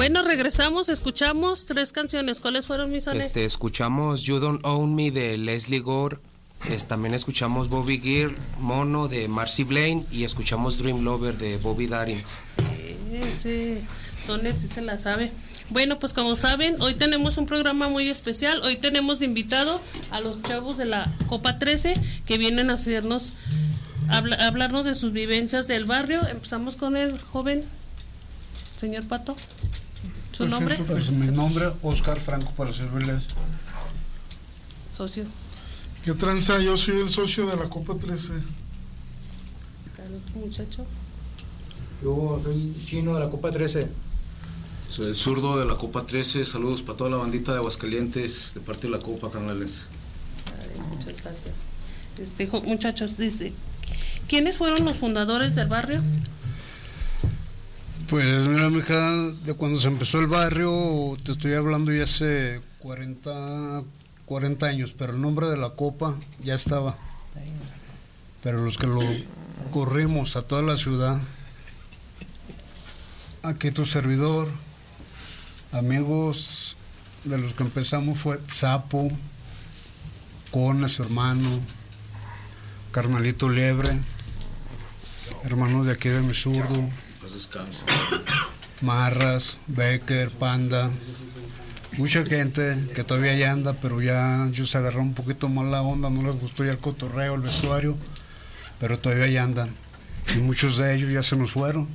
Bueno, regresamos, escuchamos 3 canciones. ¿Cuáles fueron, mis Ale? Escuchamos You Don't Own Me de Leslie Gore. También escuchamos Bobby Gear, Mono de Marcy Blaine, y escuchamos Dream Lover de Bobby Darin. Sí, Sonet sí se la sabe. Bueno, pues como saben, hoy tenemos un programa muy especial. Hoy tenemos de invitado a los chavos de la Copa 13 que vienen a hacernos hablarnos de sus vivencias del barrio. Empezamos con el joven señor Pato. ¿Su nombre? Pues, mi nombre, Oscar Franco, para servirles. Socio. ¿Qué tranza? Yo soy el socio de la Copa 13. Muchacho. Yo soy Chino de la Copa 13. Soy el zurdo de la Copa 13. Saludos para toda la bandita de Aguascalientes de parte de la Copa, carnales. Muchas gracias. Muchachos, dice, ¿quiénes fueron los fundadores del barrio? Pues mira, mija, de cuando se empezó el barrio, te estoy hablando ya hace 40 años, pero el nombre de la Copa ya estaba. Pero los que lo corrimos a toda la ciudad, aquí tu servidor, amigos de los que empezamos fue Zapo, Cone, su hermano, Carnalito Liebre, hermanos de aquí de mi zurdo, Pues descansa. Marras, Becker, Panda, mucha gente que todavía ya anda, pero ya ellos se agarraron un poquito más la onda, no les gustó ya el cotorreo, el vestuario, pero todavía ya andan, y muchos de ellos ya se nos fueron.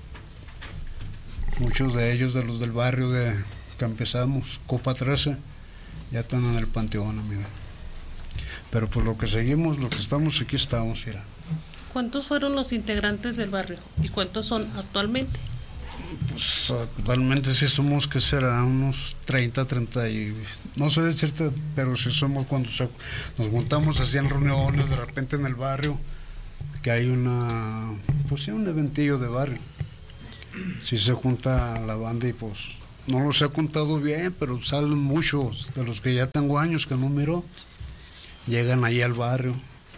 Muchos de ellos, de los del barrio de que empezamos, Copa 13, ya están en el panteón, amigo. Pero por lo que seguimos, lo que estamos, aquí estamos, mira. ¿Cuántos fueron los integrantes del barrio y cuántos son actualmente? Pues actualmente sí somos, ¿qué será? Unos 30 y... No sé decirte, pero sí somos cuando nos juntamos, hacían reuniones de repente en el barrio, que hay pues sí, un eventillo de barrio. Si se junta la banda y pues no los he contado bien, pero salen muchos de los que ya tengo años que no miro, llegan ahí al barrio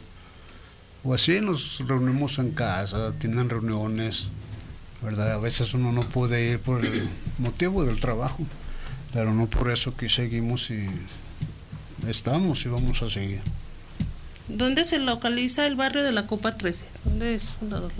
o así nos reunimos en casa, tienen reuniones, ¿verdad? A veces uno no puede ir por el motivo del trabajo, pero no por eso que seguimos y estamos y vamos a seguir. ¿Dónde se localiza el barrio de la Copa 13? ¿Dónde es fundador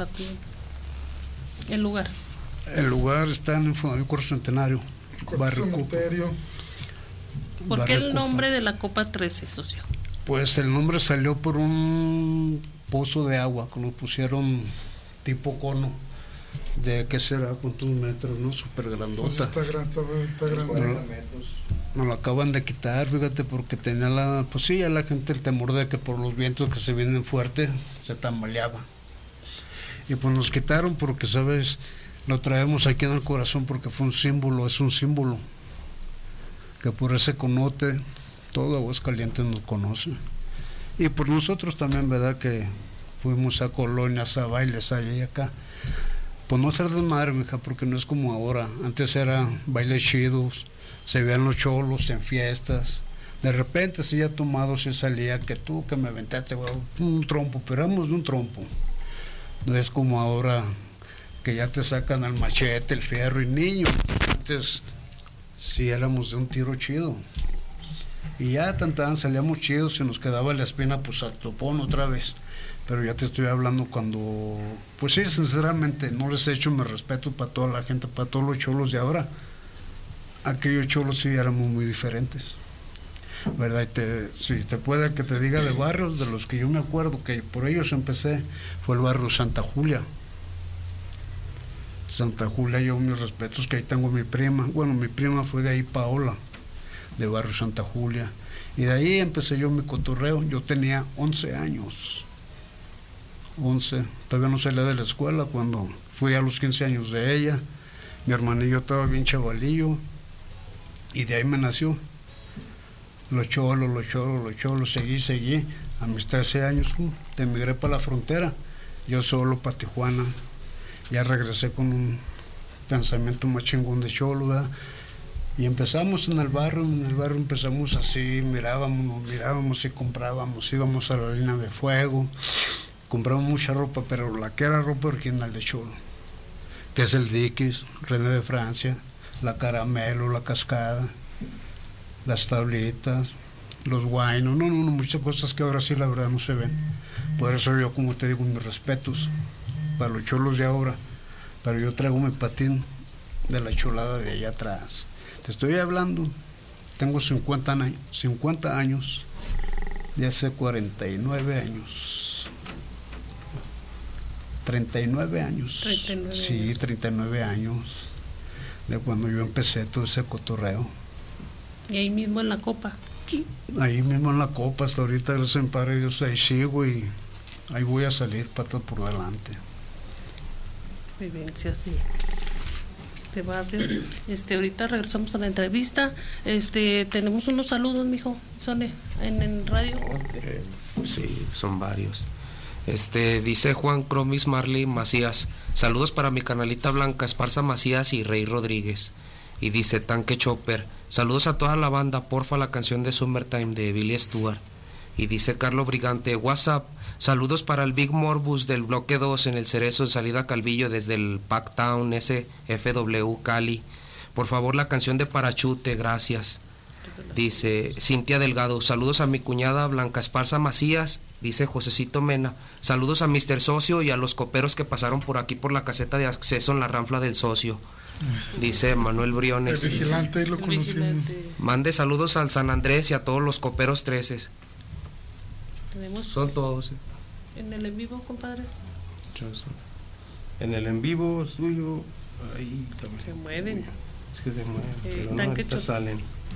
el lugar? El lugar está en el Cuarto Centenario, barrio Cementerio. ¿Por qué el nombre de la Copa 13, socio? Pues el nombre salió por un pozo de agua que nos pusieron tipo cono, de qué será, cuántos metros, ¿no? Súper grandota. Pues está grande. Nos lo acaban de quitar, fíjate, porque tenía pues sí, ya la gente el temor de que por los vientos que se vienen fuertes se tambaleaba. Y pues nos quitaron porque, ¿sabes? Lo traemos aquí en el corazón porque fue un símbolo, es un símbolo que por ese conote todo Aguascalientes nos conoce. Y por nosotros también, ¿verdad? Que fuimos a colonias, a bailes allá y acá. Pues no hacer desmadre, mija, porque no es como ahora. Antes era bailes chidos, se veían los cholos en fiestas. De repente, si ya tomado, se salía que tú que me aventaste, güey, un trompo, pero éramos de un trompo. No es como ahora que ya te sacan al machete, el fierro y niño. Antes sí éramos de un tiro chido. Y ya salíamos chidos y nos quedaba la espina pues al topón otra vez. Pero ya te estoy hablando cuando, pues sí, sinceramente, no les he hecho mi respeto para toda la gente, para todos los cholos de ahora. Aquellos cholos sí éramos muy diferentes, ¿verdad? Si te puede que te diga de barrios, de los que yo me acuerdo, que por ellos empecé, fue el barrio Santa Julia. Santa Julia, yo mis respetos, que ahí tengo mi prima. Bueno, mi prima fue de ahí, Paola, de barrio Santa Julia. Y de ahí empecé yo mi cotorreo. Yo tenía 11 años. 11. Todavía no salía de la escuela cuando fui a los 15 años de ella. Mi hermanillo estaba bien chavalillo. Y de ahí me nació. Los cholos, seguí. A mis 13 años te emigré para la frontera. Yo solo para Tijuana. Ya regresé con un pensamiento más chingón de cholo, ¿verdad? Y empezamos en el barrio empezamos así, mirábamos y comprábamos, íbamos a la línea de fuego, compramos mucha ropa, pero la que era ropa original de cholo, que es el Dickies, René de Francia, la Caramelo, la Cascada, las tablitas, los guainos, no, muchas cosas que ahora sí la verdad no se ven. Por eso yo, como te digo, mis respetos para los cholos de ahora, pero yo traigo mi patín de la chulada de allá atrás. Te estoy hablando, tengo 50 años, de hace 49 años. 39 años. 39 sí, años. 39 años, de cuando yo empecé todo ese cotorreo. Y ahí mismo en la copa. Ahí mismo en la copa, hasta ahorita, gracias a mi Padre Dios, ahí sigo y ahí voy a salir pato por delante. Vivencias de barrio. Ahorita regresamos a la entrevista. Tenemos unos saludos, mijo, Sone, en radio. Sí, son varios. Dice Juan Cromis Marley Macías, saludos para mi canalita Blanca Esparza Macías y Rey Rodríguez. Y dice Tanque Chopper, saludos a toda la banda, porfa la canción de Summertime de Billy Stewart. Y dice Carlos Brigante, WhatsApp, saludos para el Big Morbus del bloque 2 en el Cerezo en salida Calvillo desde el Packtown SFW Cali. Por favor la canción de Parachute, gracias. Dice Cintia Delgado, saludos a mi cuñada Blanca Esparza Macías. Dice Josecito Mena, saludos a Mr. Socio y a los coperos que pasaron por aquí por la caseta de acceso en la ranfla del Socio. Dice Manuel Briones, El vigilante, ahí lo conocimos. mande saludos al San Andrés y a todos los coperos 13. Tenemos Son todos. en el en vivo, compadre. En el en vivo suyo, ahí también. Se mueven. Es que se mueven, pero no, Tanque ahorita Chopper. salen.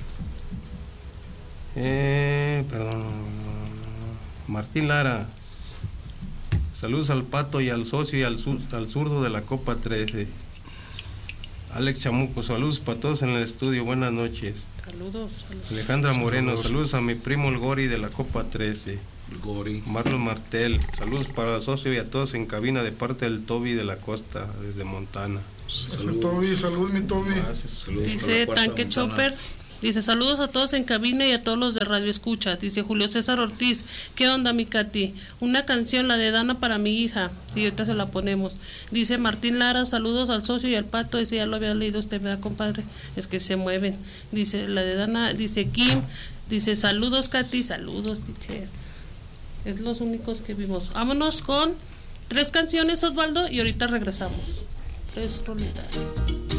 Perdón. Martín Lara. Saludos al Pato y al Socio y al zurdo de la Copa 13. Alex Chamuco, saludos para todos en el estudio, buenas noches. Saludos. Alejandra Moreno, saludos a mi primo el Gori de la Copa 13. El Gori. Marlon Martel, saludos para el Socio y a todos en cabina de parte del Toby de la Costa, desde Montana. Ese Toby, salud mi Toby. Gracias. Saludos para Dice la Cuarta Tanque Montana. Chopper. Dice saludos a todos en cabina y a todos los de Radio Escucha. Dice Julio César Ortiz, ¿qué onda mi Katy? Una canción, la de Dana para mi hija. Sí, ahorita se la ponemos. Dice Martín Lara, saludos al Socio y al Pato. Ese ya lo había leído usted, ¿verdad, compadre? Es que se mueven. Dice la de Dana, dice Kim, dice saludos Katy, saludos teacher. Es los únicos que vimos. Vámonos con 3 canciones, Osvaldo, y ahorita regresamos. 3 rolitas.